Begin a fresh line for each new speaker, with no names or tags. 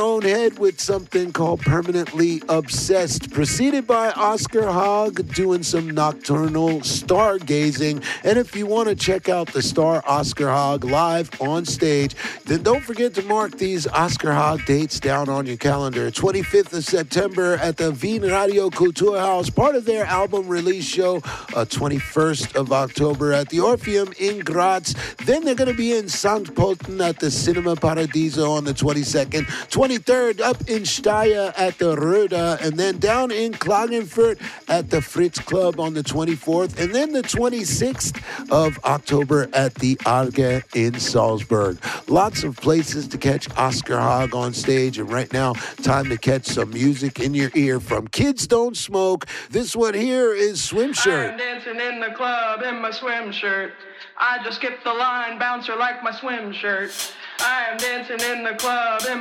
own head with something called Permanently Obsessed, preceded by Oscar Hogg doing some nocturnal stargazing. And if you want to check out the star Oscar Hogg live on stage, then don't forget to mark these Oscar Hogg dates down on your calendar. 25th of September at the Wien Radio Kulturhaus, part of their album release show. 21st of October at the Orpheum in Graz. Then they're going to be in St. Pölten at the Cinema Paradiso on the 22nd. 23rd up in Steyr at the Röda, and then down in Klagenfurt at the Fritz Club on the 24th, and then the 26th of October at the Arge in Salzburg. Lots of places to catch Oscar Hogg on stage, and right now, time to catch some music in your ear from Kids Don't Smoke. This one here is Swim Shirt.
I'm dancing in the club in my swim shirt. I just skipped the line, bouncer like my swim shirt. I am dancing in the club in